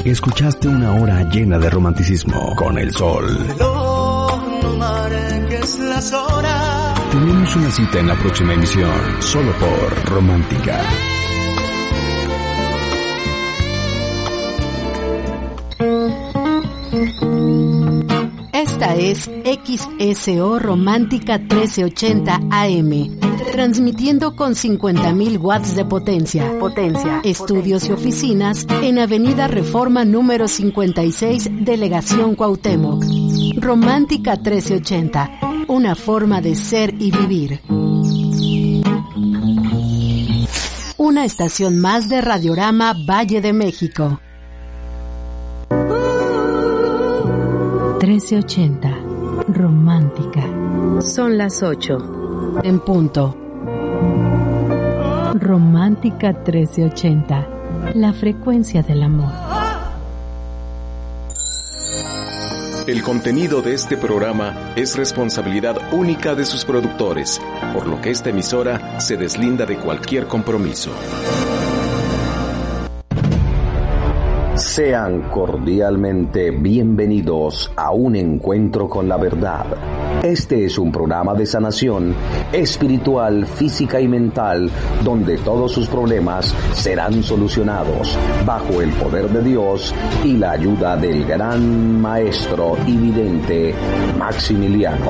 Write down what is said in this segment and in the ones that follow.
Escuchaste una hora llena de romanticismo con el sol. No marques las horas. Tenemos una cita en la próxima emisión, solo por Romántica. Esta es XSO Romántica 1380 AM, transmitiendo con 50.000 watts de potencia. Estudios y oficinas en Avenida Reforma número 56, Delegación Cuauhtémoc. Romántica 1380, una forma de ser y vivir. Una estación más de Radiorama Valle de México. 1380, Romántica. Son las 8 en punto. Romántica 1380, la frecuencia del amor. El contenido de este programa es responsabilidad única de sus productores, por lo que esta emisora se deslinda de cualquier compromiso. Sean cordialmente bienvenidos a un encuentro con la verdad. Este es un programa de sanación espiritual, física y mental, donde todos sus problemas serán solucionados bajo el poder de Dios y la ayuda del gran maestro y vidente Maximiliano.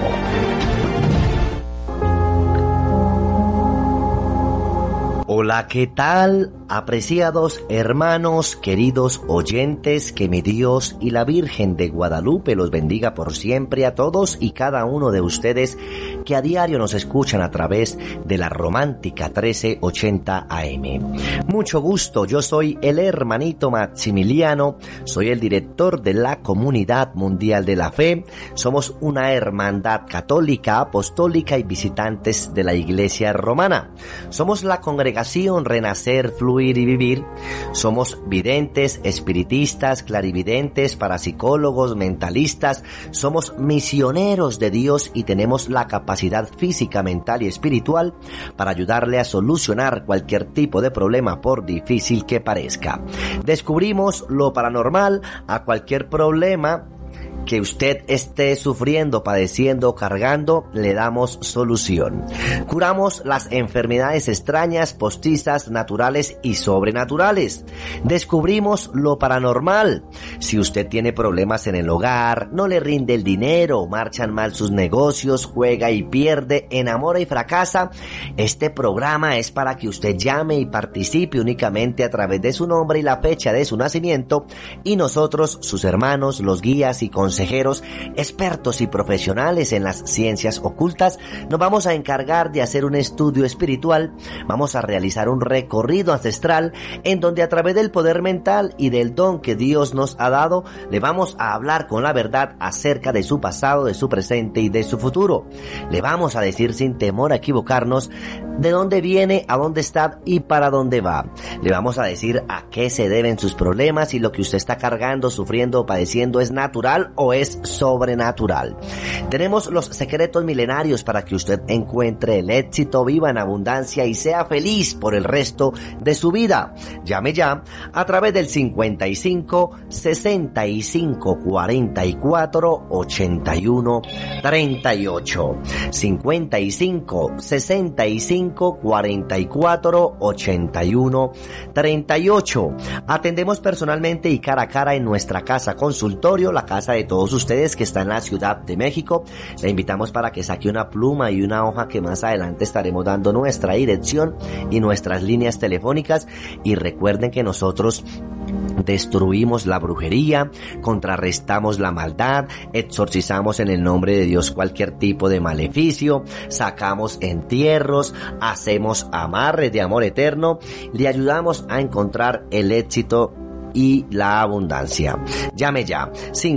Hola, ¿qué tal? Apreciados hermanos, queridos oyentes, que mi Dios y la Virgen de Guadalupe los bendiga por siempre a todos y cada uno de ustedes que a diario nos escuchan a través de la Romántica 1380 AM. Mucho gusto, yo soy el hermanito Maximiliano, soy el director de la Comunidad Mundial de la Fe, somos una hermandad católica, apostólica y visitantes de la Iglesia Romana. Somos la congregación Renacer, Fluir y Vivir. Somos videntes, espiritistas, clarividentes, parapsicólogos, mentalistas. Somos misioneros de Dios y tenemos la capacidad física, mental y espiritual para ayudarle a solucionar cualquier tipo de problema, por difícil que parezca. Descubrimos lo paranormal a cualquier problema que usted esté sufriendo, padeciendo, cargando, le damos solución. Curamos las enfermedades extrañas, postizas, naturales y sobrenaturales. Descubrimos lo paranormal. Si usted tiene problemas en el hogar, no le rinde el dinero, marchan mal sus negocios, juega y pierde, enamora y fracasa, este programa es para que usted llame y participe únicamente a través de su nombre y la fecha de su nacimiento, y nosotros, sus hermanos, los guías y consejeros, expertos y profesionales en las ciencias ocultas, nos vamos a encargar de hacer un estudio espiritual. Vamos a realizar un recorrido ancestral en donde a través del poder mental y del don que Dios nos ha dado, le vamos a hablar con la verdad acerca de su pasado, de su presente y de su futuro. Le vamos a decir sin temor a equivocarnos de dónde viene, a dónde está y para dónde va. Le vamos a decir a qué se deben sus problemas y lo que usted está cargando, sufriendo o padeciendo es natural o es sobrenatural. Tenemos los secretos milenarios para que usted encuentre el éxito, viva en abundancia y sea feliz por el resto de su vida. Llame ya a través del 55 65 44 81 38. 55 65 44 81 38. Atendemos personalmente y cara a cara en nuestra casa consultorio, la casa de todos ustedes que está en la Ciudad de México. Le invitamos para que saque una pluma y una hoja, que más adelante estaremos dando nuestra dirección y nuestras líneas telefónicas. Y recuerden que nosotros destruimos la brujería, contrarrestamos la maldad, exorcizamos en el nombre de Dios cualquier tipo de maleficio, sacamos entierros, hacemos amarres de amor eterno, le ayudamos a encontrar el éxito y la abundancia. Llame ya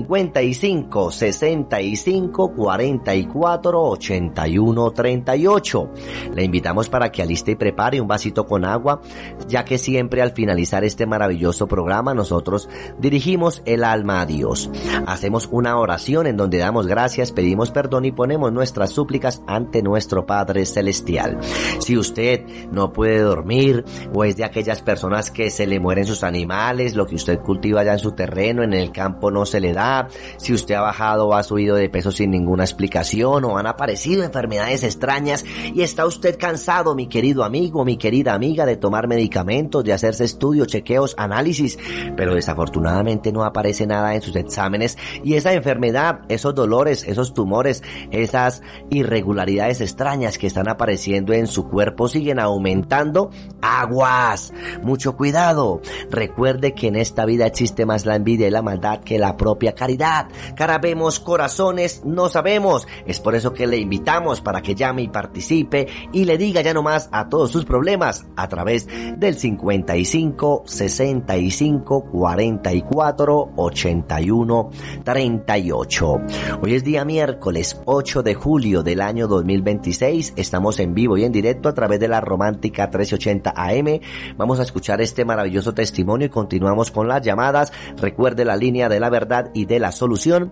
55 65 44 81 38. Le invitamos para que aliste y prepare un vasito con agua, ya que siempre al finalizar este maravilloso programa nosotros dirigimos el alma a Dios. Hacemos una oración en donde damos gracias, pedimos perdón y ponemos nuestras súplicas ante nuestro Padre Celestial. Si usted no puede dormir o es de aquellas personas que se le mueren sus animales, lo lo que usted cultiva allá en su terreno, en el campo no se le da, si usted ha bajado o ha subido de peso sin ninguna explicación, o han aparecido enfermedades extrañas y está usted cansado, mi querido amigo, mi querida amiga, de tomar medicamentos, de hacerse estudios, chequeos, análisis, pero desafortunadamente no aparece nada en sus exámenes, y esa enfermedad, esos dolores, esos tumores, esas irregularidades extrañas que están apareciendo en su cuerpo siguen aumentando. Aguas, mucho cuidado. Recuerde que en esta vida existe más la envidia y la maldad que la propia caridad. Cara vemos, corazones no sabemos. Es por eso que le invitamos para que llame y participe y le diga ya nomás a todos sus problemas a través del 55 65 44 81 38. Hoy es día miércoles 8 de julio del año 2026. Estamos en vivo y en directo a través de la Romántica 1380 AM. Vamos a escuchar este maravilloso testimonio y continuamos con las llamadas. Recuerde la línea de la verdad y de la solución: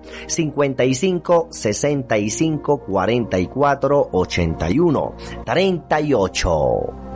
55 65 44 81 38.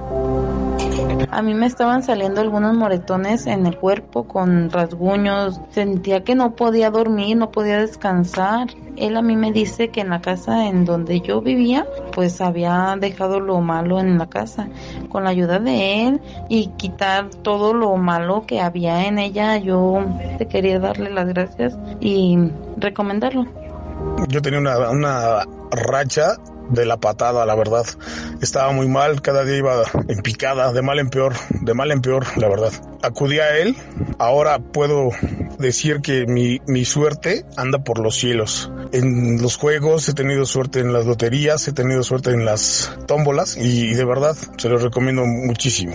A mí me estaban saliendo algunos moretones en el cuerpo con rasguños. Sentía que no podía dormir, no podía descansar. Él a mí me dice que en la casa en donde yo vivía, pues había dejado lo malo en la casa. Con la ayuda de él y quitar todo lo malo que había en ella, yo quería darle las gracias y recomendarlo. Yo tenía una racha de la patada, la verdad. Estaba muy mal, cada día iba en picada, de mal en peor, la verdad. Acudí a él, ahora puedo decir que mi suerte anda por los cielos. En los juegos he tenido suerte, en las loterías he tenido suerte, en las tómbolas, y de verdad se los recomiendo muchísimo.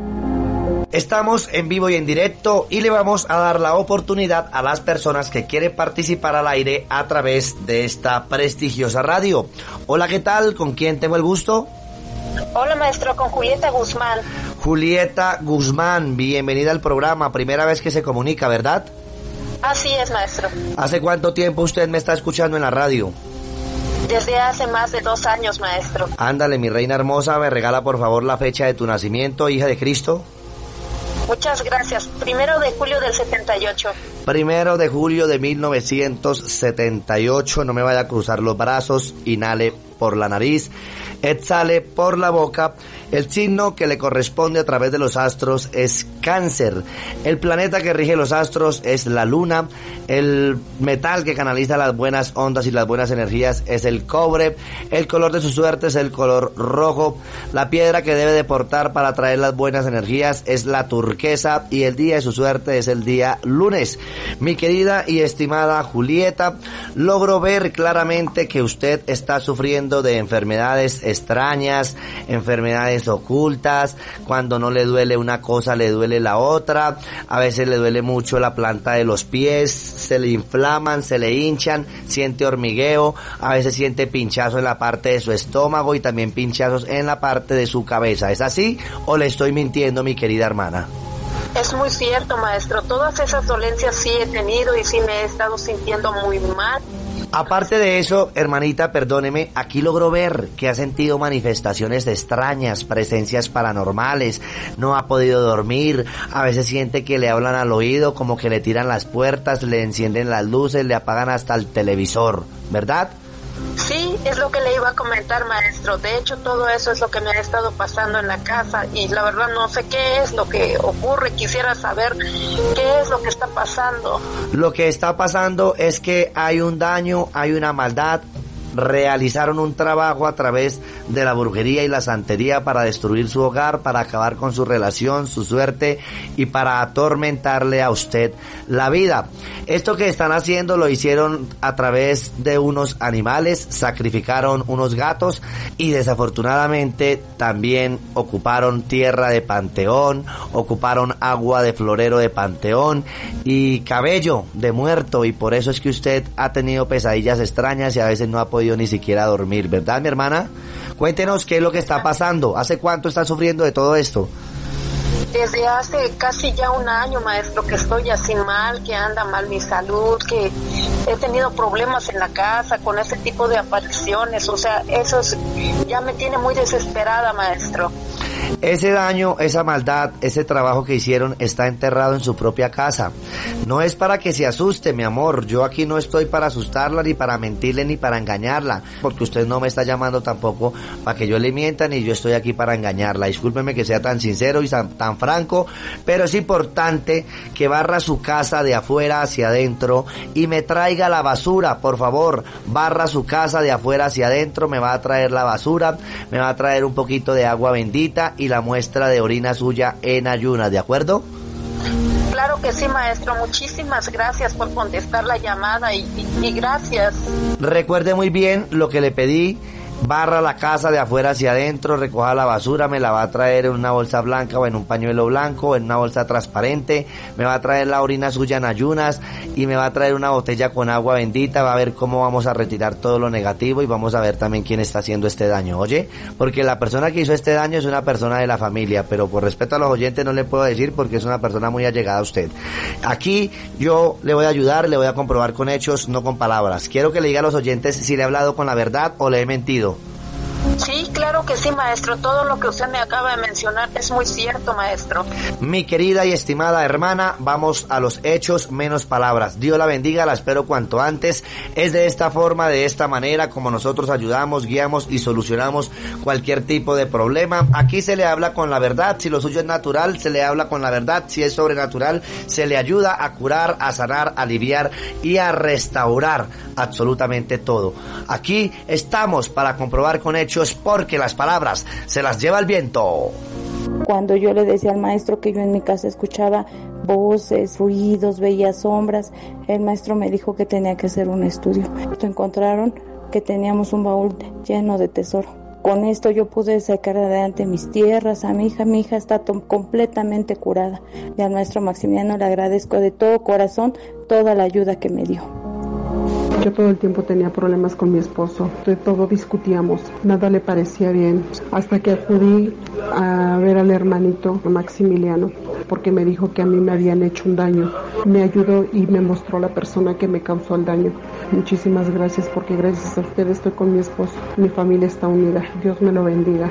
Estamos en vivo y en directo y le vamos a dar la oportunidad a las personas que quieren participar al aire a través de esta prestigiosa radio. Hola, ¿qué tal? ¿Con quién tengo el gusto? Hola, maestro, con Julieta Guzmán. Julieta Guzmán, bienvenida al programa. Primera vez que se comunica, ¿verdad? Así es, maestro. ¿Hace cuánto tiempo usted me está escuchando en la radio? Desde hace más de 2 años, maestro. Ándale, mi reina hermosa, me regala por favor la fecha de tu nacimiento, hija de Cristo. Muchas gracias. 1 de julio del 78. 1 de julio de 1978. No me vaya a cruzar los brazos. Inhale por la nariz, exhale por la boca. El signo que le corresponde a través de los astros es Cáncer. El planeta que rige los astros es la luna. El metal que canaliza las buenas ondas y las buenas energías es el cobre. El color de su suerte es el color rojo. La piedra que debe de portar para traer las buenas energías es la turquesa, y el día de su suerte es el día lunes. Mi querida y estimada Julieta, logro ver claramente que usted está sufriendo de enfermedades extrañas, enfermedades ocultas. Cuando no le duele una cosa, le duele la otra. A veces le duele mucho la planta de los pies, se le inflaman, se le hinchan, siente hormigueo, a veces siente pinchazo en la parte de su estómago y también pinchazos en la parte de su cabeza. ¿Es así o le estoy mintiendo, mi querida hermana? Es muy cierto, maestro. Todas esas dolencias sí he tenido y sí me he estado sintiendo muy mal. Aparte de eso, hermanita, perdóneme, aquí logro ver que ha sentido manifestaciones extrañas, presencias paranormales, no ha podido dormir, a veces siente que le hablan al oído, como que le tiran las puertas, le encienden las luces, le apagan hasta el televisor, ¿verdad? Sí, es lo que le iba a comentar, maestro. De hecho, todo eso es lo que me ha estado pasando en la casa y la verdad no sé qué es lo que ocurre. Quisiera saber qué es lo que está pasando. Lo que está pasando es que hay un daño, hay una maldad. Realizaron un trabajo a través de la brujería y la santería para destruir su hogar, para acabar con su relación, su suerte y para atormentarle a usted la vida. Esto que están haciendo lo hicieron a través de unos animales, sacrificaron unos gatos y desafortunadamente también ocuparon tierra de panteón, ocuparon agua de florero de panteón y cabello de muerto, y por eso es que usted ha tenido pesadillas extrañas y a veces no ha podido ni siquiera dormir, ¿verdad, mi hermana? Cuéntenos qué es lo que está pasando. ¿Hace cuánto está sufriendo de todo esto? Desde hace casi ya 1 año, maestro, que estoy así mal, que anda mal mi salud, que he tenido problemas en la casa con ese tipo de apariciones. O sea, eso ya me tiene muy desesperada, maestro. Ese daño, esa maldad, ese trabajo que hicieron está enterrado en su propia casa. No es para que se asuste, mi amor. Yo aquí no estoy para asustarla, ni para mentirle, ni para engañarla, porque usted no me está llamando tampoco para que yo le mienta, ni yo estoy aquí para engañarla. Discúlpeme que sea tan sincero y tan franco, pero es importante que barra su casa de afuera hacia adentro y me traiga la basura, por favor. Barra su casa de afuera hacia adentro, me va a traer la basura, me va a traer un poquito de agua bendita y la muestra de orina suya en ayunas, ¿de acuerdo? Claro que sí, maestro. Muchísimas gracias por contestar la llamada y gracias. Recuerde muy bien lo que le pedí. Barra la casa de afuera hacia adentro, recoja la basura, me la va a traer en una bolsa blanca o en un pañuelo blanco o en una bolsa transparente, me va a traer la orina suya en ayunas y me va a traer una botella con agua bendita, va a ver cómo vamos a retirar todo lo negativo y vamos a ver también quién está haciendo este daño, ¿oye? Porque la persona que hizo este daño es una persona de la familia, pero por respeto a los oyentes no le puedo decir porque es una persona muy allegada a usted. Aquí yo le voy a ayudar, le voy a comprobar con hechos, no con palabras. Quiero que le diga a los oyentes si le he hablado con la verdad o le he mentido. Sí, claro que sí, maestro. Todo lo que usted me acaba de mencionar es muy cierto, maestro. Mi querida y estimada hermana, vamos a los hechos, menos palabras. Dios la bendiga, la espero cuanto antes. Es de esta forma, de esta manera, como nosotros ayudamos, guiamos y solucionamos cualquier tipo de problema. Aquí se le habla con la verdad. Si lo suyo es natural, se le habla con la verdad. Si es sobrenatural, se le ayuda a curar, a sanar, a aliviar y a restaurar absolutamente todo. Aquí estamos para comprobar con hechos, porque las palabras se las lleva el viento. Cuando yo le decía al maestro que yo en mi casa escuchaba voces, ruidos, veía sombras, el maestro me dijo que tenía que hacer un estudio. Encontraron que teníamos un baúl lleno de tesoro. Con esto yo pude sacar adelante mis tierras, a mi hija está completamente curada. Y al maestro Maximiliano le agradezco de todo corazón toda la ayuda que me dio. Yo todo el tiempo tenía problemas con mi esposo, de todo discutíamos, nada le parecía bien, hasta que acudí a ver al hermanito Maximiliano, porque me dijo que a mí me habían hecho un daño, me ayudó y me mostró la persona que me causó el daño. Muchísimas gracias, porque gracias a usted estoy con mi esposo, mi familia está unida, Dios me lo bendiga.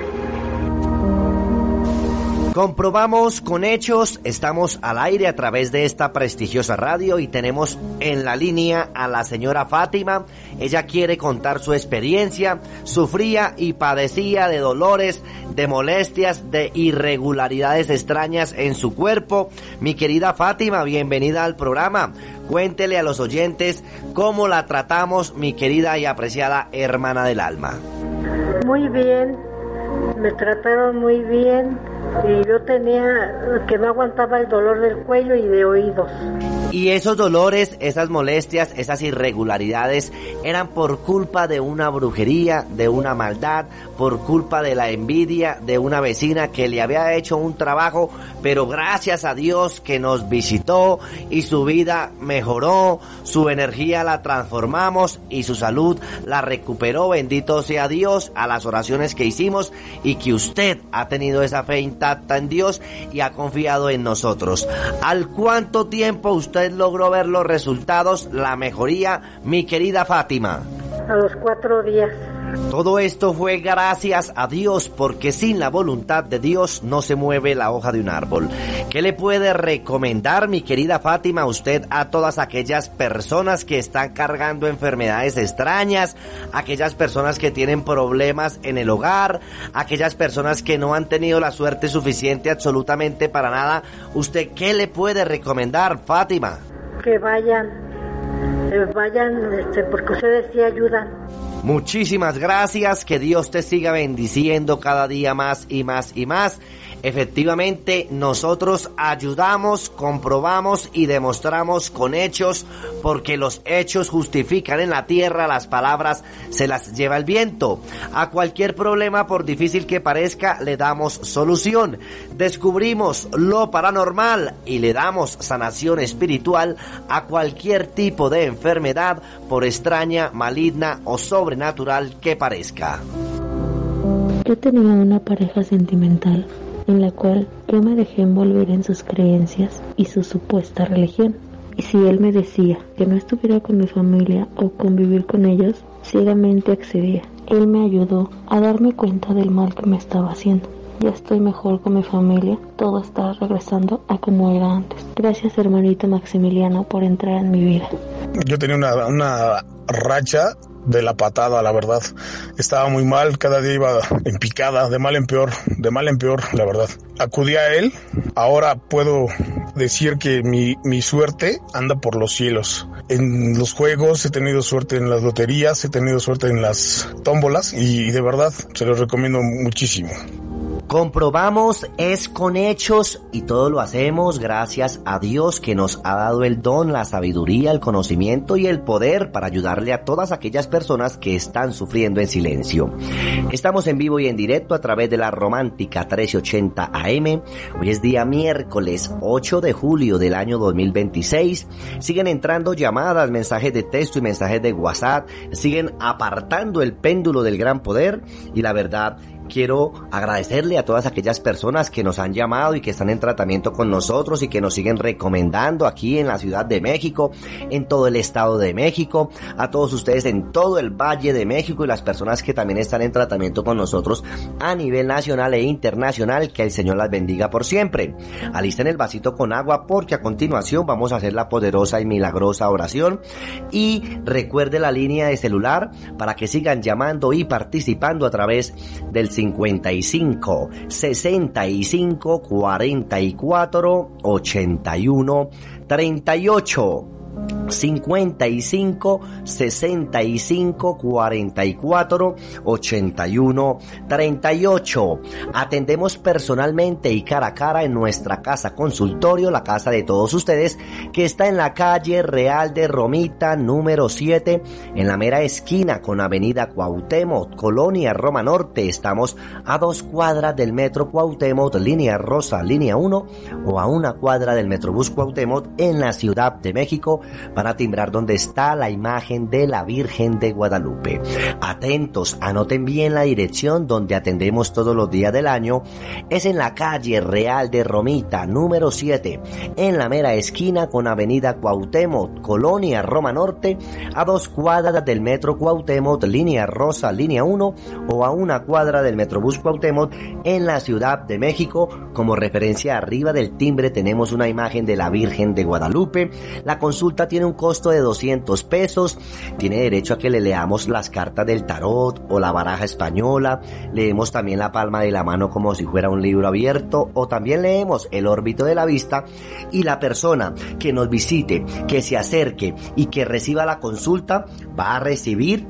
Comprobamos con hechos, estamos al aire a través de esta prestigiosa radio y tenemos en la línea a la señora Fátima. Ella quiere contar su experiencia, sufría y padecía de dolores, de molestias, de irregularidades extrañas en su cuerpo. Mi querida Fátima, bienvenida al programa. Cuéntele a los oyentes cómo la tratamos, mi querida y apreciada hermana del alma. Muy bien, me trataron muy bien. Y yo tenía que no aguantaba el dolor del cuello y de oídos. Y esos dolores, esas molestias, esas irregularidades eran por culpa de una brujería, de una maldad, por culpa de la envidia de una vecina que le había hecho un trabajo, pero gracias a Dios que nos visitó y su vida mejoró, su energía la transformamos y su salud la recuperó. Bendito sea Dios a las oraciones que hicimos y que usted ha tenido esa fe intacta en Dios y ha confiado en nosotros. ¿Al cuánto tiempo usted logró ver los resultados, la mejoría, mi querida Fátima? A los 4 días. Todo esto fue gracias a Dios, porque sin la voluntad de Dios no se mueve la hoja de un árbol. ¿Qué le puede recomendar, mi querida Fátima, usted a todas aquellas personas que están cargando enfermedades extrañas, aquellas personas que tienen problemas en el hogar, aquellas personas que no han tenido la suerte suficiente absolutamente para nada? ¿Usted qué le puede recomendar, Fátima? Que vayan, porque ustedes sí ayudan. Muchísimas gracias, que Dios te siga bendiciendo cada día más y más y más. Efectivamente, nosotros ayudamos, comprobamos y demostramos con hechos, porque los hechos justifican en la tierra, las palabras se las lleva el viento. A cualquier problema, por difícil que parezca, le damos solución. Descubrimos lo paranormal y le damos sanación espiritual a cualquier tipo de enfermedad, por extraña, maligna o sobrenatural que parezca. Yo tenía una pareja sentimental en la cual yo me dejé envolver en sus creencias y su supuesta religión. Y si él me decía que no estuviera con mi familia o convivir con ellos, ciegamente accedía. Él me ayudó a darme cuenta del mal que me estaba haciendo, Ya estoy mejor con mi familia. Todo está regresando a como era antes. Gracias, hermanito Maximiliano, por entrar en mi vida. Yo tenía una racha de la patada, la verdad. Estaba muy mal, cada día iba en picada, de mal en peor, la verdad. Acudí a él, ahora puedo decir que mi suerte anda por los cielos. En los juegos he tenido suerte, en las loterías he tenido suerte, en las tómbolas, y de verdad se los recomiendo muchísimo. Comprobamos es con hechos y todo lo hacemos gracias a Dios que nos ha dado el don, la sabiduría, el conocimiento y el poder para ayudarle a todas aquellas personas que están sufriendo en silencio. Estamos en vivo y en directo a través de la Romántica 1380 AM. Hoy es día miércoles 8 de julio del año 2026. Siguen entrando llamadas, mensajes de texto y mensajes de WhatsApp. Siguen apartando el péndulo del gran poder y la verdad, quiero agradecerle a todas aquellas personas que nos han llamado y que están en tratamiento con nosotros y que nos siguen recomendando aquí en la Ciudad de México, en todo el Estado de México, a todos ustedes en todo el Valle de México y las personas que también están en tratamiento con nosotros a nivel nacional e internacional. Que el Señor las bendiga por siempre. Alisten el vasito con agua porque a continuación vamos a hacer la poderosa y milagrosa oración. Y recuerde la línea de celular para que sigan llamando y participando a través del 55 65 44 81 38. 55 65 44 81 38. Atendemos personalmente y cara a cara en nuestra casa consultorio, la casa de todos ustedes, que está en la calle Real de Romita número 7, en la mera esquina con avenida Cuauhtémoc, Colonia Roma Norte. Estamos a 2 cuadras del metro Cuauhtémoc, línea rosa, línea 1, o a 1 cuadra del metrobús Cuauhtémoc en la Ciudad de México. Van a timbrar donde está la imagen de la Virgen de Guadalupe. Atentos, anoten bien la dirección donde atendemos todos los días del año. Es en la calle Real de Romita, número 7, en la mera esquina con avenida Cuauhtémoc, Colonia Roma Norte, a 2 cuadras del metro Cuauhtémoc, línea rosa, línea 1, o a 1 cuadra del metrobús Cuauhtémoc en la Ciudad de México. Como referencia, arriba del timbre tenemos una imagen de la Virgen de Guadalupe. La consulta tiene un costo de 200 pesos, tiene derecho a que le leamos las cartas del tarot o la baraja española, leemos también la palma de la mano como si fuera un libro abierto, o también leemos el órbito de la vista, y la persona que nos visite, que se acerque y que reciba la consulta va a recibir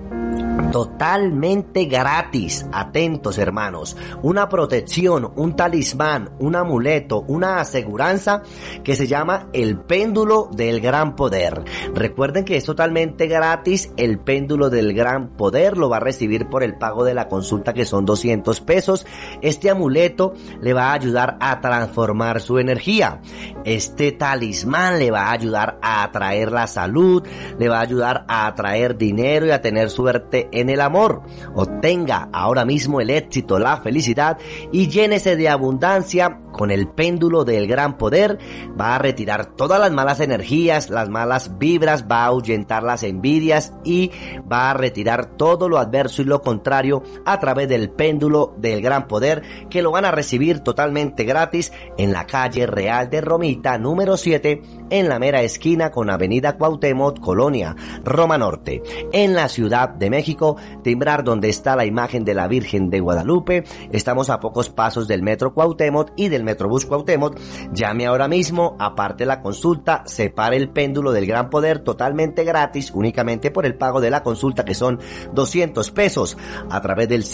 totalmente gratis, atentos hermanos, una protección, un talismán, un amuleto, una aseguranza que se llama el péndulo del gran poder. Recuerden que es totalmente gratis. El péndulo del gran poder lo va a recibir por el pago de la consulta, que son 200 pesos. Este amuleto le va a ayudar a transformar su energía. Este talismán le va a ayudar a atraer la salud, le va a ayudar a atraer dinero y a tener suerte en el amor. Obtenga ahora mismo el éxito, la felicidad y llénese de abundancia con el péndulo del gran poder. Va a retirar todas las malas energías, las malas vibras, va a ahuyentar las envidias y va a retirar todo lo adverso y lo contrario a través del péndulo del gran poder, que lo van a recibir totalmente gratis en la calle Real de Romita número 7, en la mera esquina con avenida Cuauhtémoc, Colonia Roma Norte, en la Ciudad de México. Timbrar donde está la imagen de la Virgen de Guadalupe. Estamos a pocos pasos del metro Cuauhtémoc y del metrobús Cuauhtémoc. Llame ahora mismo, aparte la consulta, separe el péndulo del gran poder totalmente gratis, únicamente por el pago de la consulta, que son 200 pesos, a través del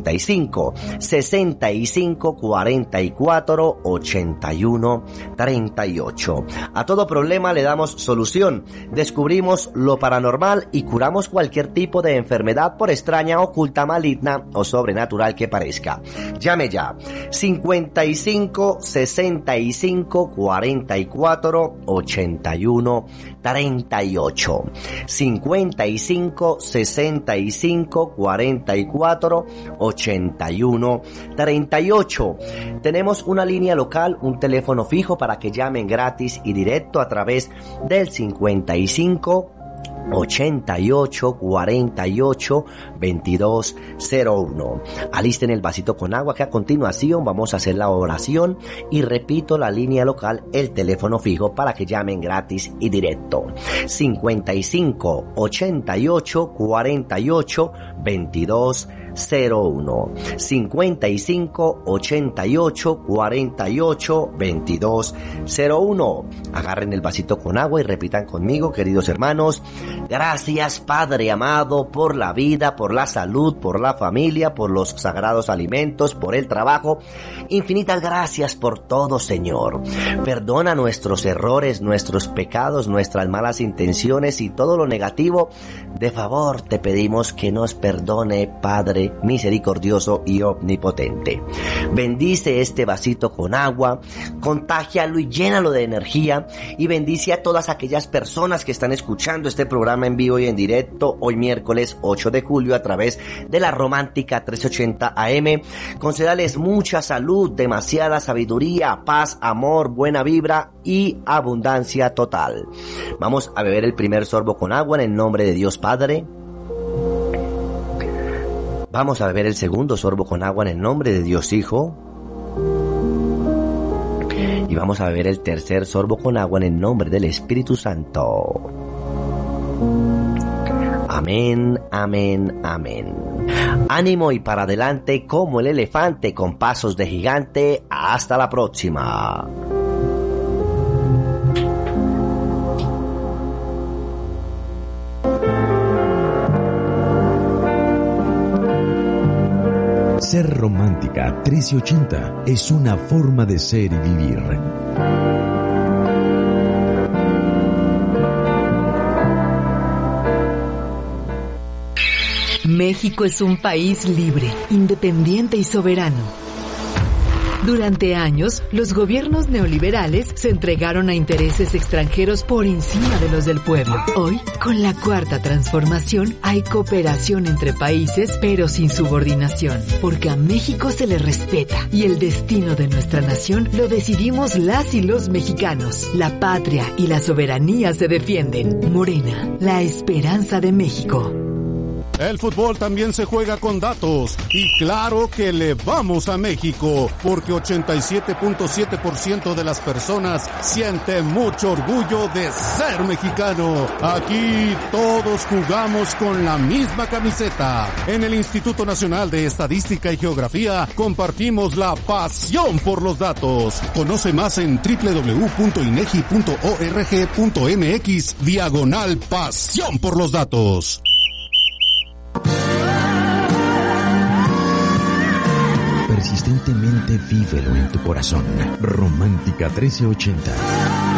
55 65 44 81 38. A todo problema le damos solución, descubrimos lo paranormal y curamos cualquier tipo de enfermedad, por extraña, oculta, maligna o sobrenatural que parezca. Llame ya, 55 65 44 81 38. 55 65 44 81 38. Tenemos una línea local, un teléfono fijo para que llamen gratis y directo a través del 55 88 48 22 01. Alisten el vasito con agua, que a continuación vamos a hacer la oración y repito la línea local, el teléfono fijo, para que llamen gratis y directo. 55 88 48 22 01. 55 88 48 22 01. Agarren el vasito con agua y repitan conmigo, queridos hermanos: gracias, Padre amado, por la vida, por la salud, por la familia, por los sagrados alimentos, por el trabajo. Infinitas gracias por todo, Señor. Perdona nuestros errores, nuestros pecados, nuestras malas intenciones y todo lo negativo. De favor te pedimos que nos perdone, Padre misericordioso y omnipotente. Bendice este vasito con agua, contágialo y llénalo de energía, y bendice a todas aquellas personas que están escuchando este programa en vivo y en directo hoy miércoles 8 de julio a través de la Romántica 1380 AM. Concédales mucha salud, demasiada sabiduría, paz, amor, buena vibra y abundancia total. Vamos a beber el primer sorbo con agua en el nombre de Dios Padre. Vamos a beber el segundo sorbo con agua en el nombre de Dios Hijo. Y vamos a beber el tercer sorbo con agua en el nombre del Espíritu Santo. Amén, amén, amén. Ánimo y para adelante como el elefante, con pasos de gigante. Hasta la próxima. Ser Romántica 1380 es una forma de ser y vivir. México es un país libre, independiente y soberano. Durante años, los gobiernos neoliberales se entregaron a intereses extranjeros por encima de los del pueblo. Hoy, con la Cuarta Transformación, hay cooperación entre países, pero sin subordinación, porque a México se le respeta y el destino de nuestra nación lo decidimos las y los mexicanos. La patria y la soberanía se defienden. Morena, la esperanza de México. El fútbol también se juega con datos, y claro que le vamos a México, porque 87.7% de las personas siente mucho orgullo de ser mexicano. Aquí todos jugamos con la misma camiseta. En el Instituto Nacional de Estadística y Geografía compartimos la pasión por los datos. Conoce más en www.inegi.org.mx/pasión por los datos. Persistentemente vívelo en tu corazón. Romántica 1380.